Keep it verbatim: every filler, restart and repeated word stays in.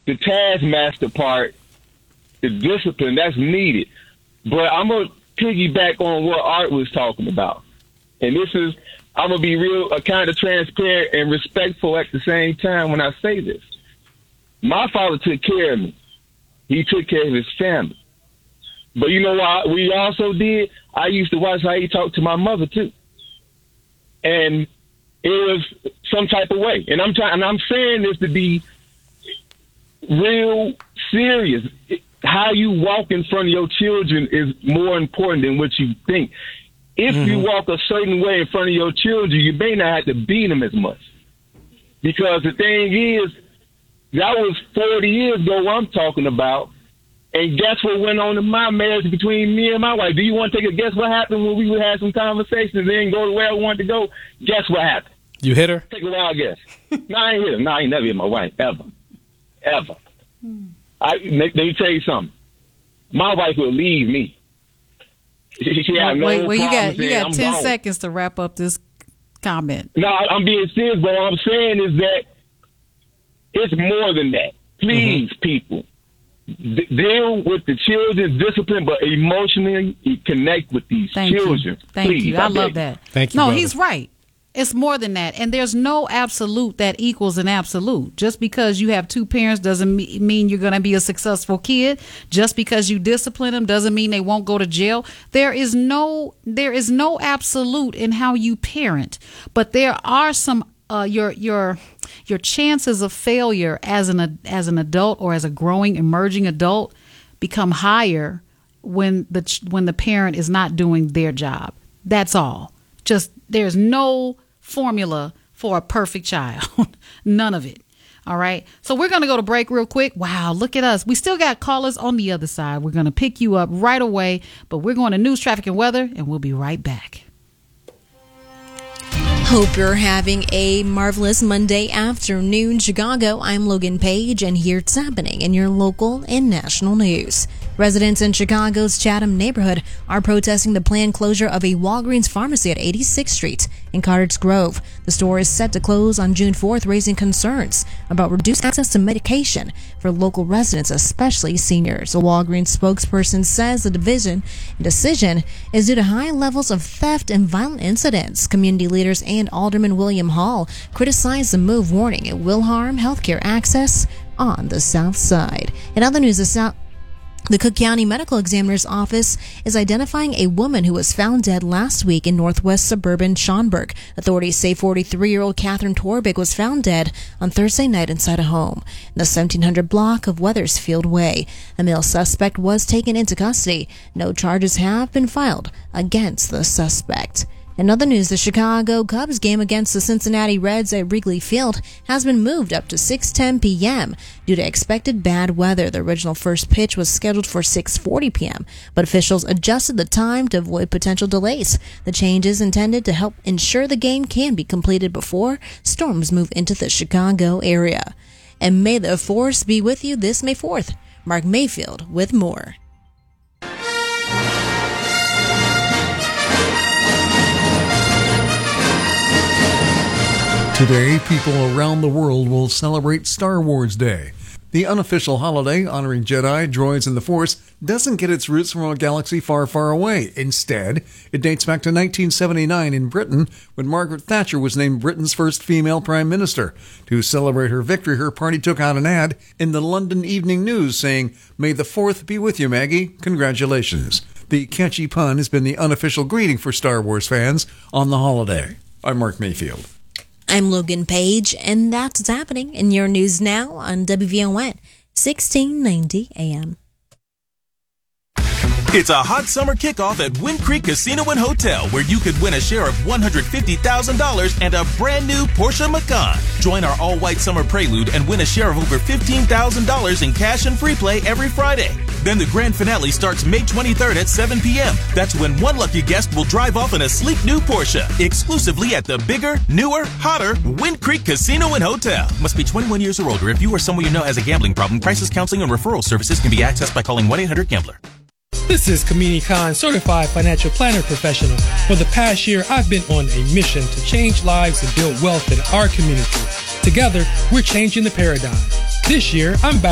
the taskmaster part, the discipline, that's needed. But I'm going to piggyback on what Art was talking about. And this is, I'm going to be real, uh, kind of transparent and respectful at the same time when I say this. My father took care of me. He took care of his family. But you know what we also did? I used to watch how he talked to my mother, too. And it was some type of way. And I'm trying, and I'm saying this to be real serious. How you walk in front of your children is more important than what you think. If mm-hmm. you walk a certain way in front of your children, you may not have to beat them as much. Because the thing is, that was forty years ago what I'm talking about. And guess what went on in my marriage between me and my wife? Do you want to take a guess what happened when we would have some conversations and then go to where I wanted to go? Guess what happened? You hit her? Take a wild guess. No, I ain't hit her. No, I ain't never hit my wife, ever. Ever. Hmm. I, let me tell you something. My wife will leave me. She, she well, no wait, well, you got you got I'm ten gone. seconds to wrap up this comment. No, I'm being serious, but what I'm saying is that it's more than that. Please, mm-hmm. people, d- deal with the children's discipline, but emotionally connect with these Thank children. You. Thank Please, you. I, I love you. that. Thank you. No, brother. he's right. It's more than that. And there's no absolute that equals an absolute. Just because you have two parents doesn't mean you're going to be a successful kid. Just because you discipline them doesn't mean they won't go to jail. There is no there is no absolute in how you parent. But there are some uh, your your your chances of failure as an as an adult or as a growing emerging adult become higher when the when the parent is not doing their job. That's all. Just there's no formula for a perfect child. None of it. All right. So we're going to go to break real quick. Wow. Look at us. We still got callers on the other side. We're going to pick you up right away. But we're going to news, traffic, and weather, and we'll be right back. Hope you're having a marvelous Monday afternoon, Chicago. I'm Logan Page, and here's happening in your local and national news. Residents in Chicago's Chatham neighborhood are protesting the planned closure of a Walgreens pharmacy at eighty-sixth Street in Cottage Grove. The store is set to close on June fourth, raising concerns about reduced access to medication for local residents, especially seniors. A Walgreens spokesperson says the division decision is due to high levels of theft and violent incidents. Community leaders and Alderman William Hall criticized the move, warning it will harm healthcare access on the South Side. In other news, the South The Cook County Medical Examiner's Office is identifying a woman who was found dead last week in northwest suburban Schaumburg. Authorities say forty-three-year-old Catherine Torbig was found dead on Thursday night inside a home in the seventeen hundred block of Weathersfield Way. A male suspect was taken into custody. No charges have been filed against the suspect. In other news, the Chicago Cubs game against the Cincinnati Reds at Wrigley Field has been moved up to six ten p.m. due to expected bad weather. The original first pitch was scheduled for six forty p.m., but officials adjusted the time to avoid potential delays. The change is intended to help ensure the game can be completed before storms move into the Chicago area. And may the force be with you this May fourth. Mark Mayfield with more. Today, people around the world will celebrate Star Wars Day. The unofficial holiday honoring Jedi, droids, and the Force doesn't get its roots from a galaxy far, far away. Instead, it dates back to nineteen seventy-nine in Britain when Margaret Thatcher was named Britain's first female prime minister. To celebrate her victory, her party took out an ad in the London Evening News saying, "May the fourth be with you, Maggie. Congratulations." The catchy pun has been the unofficial greeting for Star Wars fans on the holiday. I'm Mark Mayfield. I'm Logan Page, and that's what's happening in your news now on W V O N, sixteen ninety A M. It's a hot summer kickoff at Wind Creek Casino and Hotel, where you could win a share of one hundred fifty thousand dollars and a brand new Porsche Macan. Join our all-white summer prelude and win a share of over fifteen thousand dollars in cash and free play every Friday. Then the grand finale starts May twenty-third at seven p.m. That's when one lucky guest will drive off in a sleek new Porsche, exclusively at the bigger, newer, hotter Wind Creek Casino and Hotel. Must be twenty-one years or older. If you or someone you know has a gambling problem, crisis counseling and referral services can be accessed by calling one eight hundred gambler. This is Kamini Khan, certified financial planner professional. For the past year, I've been on a mission to change lives and build wealth in our community. Together, we're changing the paradigm. This year, I'm back